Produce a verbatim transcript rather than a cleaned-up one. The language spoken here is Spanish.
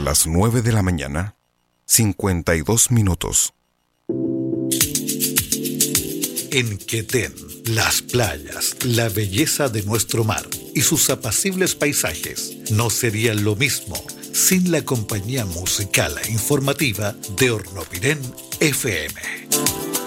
Las nueve de la mañana, cincuenta y dos minutos. En Quetén, las playas, la belleza de nuestro mar y sus apacibles paisajes no serían lo mismo sin la compañía musical e informativa de Hornopirén F M.